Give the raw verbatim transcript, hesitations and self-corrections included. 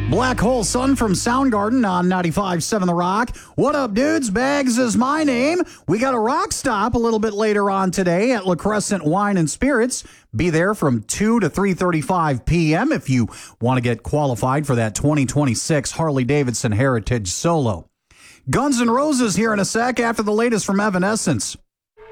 Black Hole Sun from Soundgarden on ninety-five point seven The Rock. What up, dudes? Bags is my name. We got a rock stop a little bit later on today at La Crescent Wine and Spirits. Be there from two to three thirty-five p.m. if you want to get qualified for that twenty twenty-six Harley-Davidson Heritage Solo. Guns N' Roses here in a sec after the latest from Evanescence.